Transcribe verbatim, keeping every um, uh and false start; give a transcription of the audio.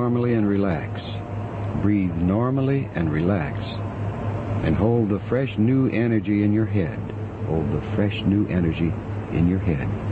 normally and relax. Breathe normally and relax. And hold the fresh new energy in your head. Hold the fresh new energy in your head.